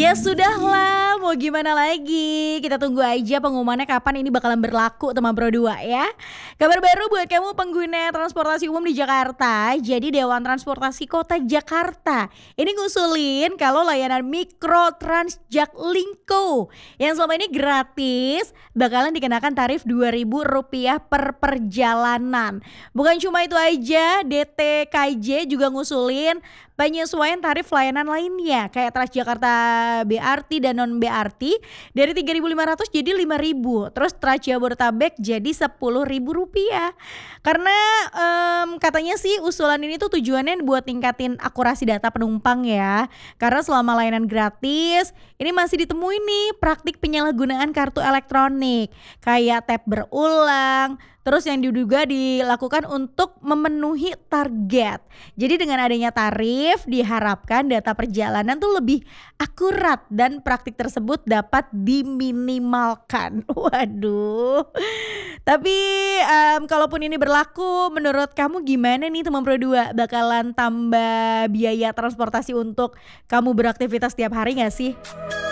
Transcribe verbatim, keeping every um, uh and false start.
Ya sudahlah, mau gimana lagi? Kita tunggu aja pengumumannya kapan ini bakalan berlaku teman Pro dua ya. Kabar baru buat kamu pengguna transportasi umum di Jakarta. Jadi Dewan Transportasi Kota Jakarta ini ngusulin kalau layanan Mikro Transjaklingko yang selama ini gratis bakalan dikenakan tarif dua ribu rupiah per perjalanan. Bukan cuma itu aja, D T K J juga ngusulin penyesuaian tarif layanan lainnya kayak Transjakarta B R T dan non B R T dari tiga ribu lima ratus jadi lima ribu. Terus Trans Jabodetabek jadi sepuluh ribu rupiah. Karena um, katanya sih usulan ini tuh tujuannya buat tingkatin akurasi data penumpang ya. Karena selama layanan gratis ini masih ditemui nih praktik penyalahgunaan kartu elektronik kayak tap berulang. Terus yang diduga dilakukan untuk memenuhi target. Jadi dengan adanya tarif diharapkan data perjalanan tuh lebih akurat dan praktik tersebut dapat diminimalkan. Waduh. Tapi um, kalaupun ini berlaku, menurut kamu gimana nih teman Pro dua? Bakalan tambah biaya transportasi untuk kamu beraktivitas tiap hari gak sih?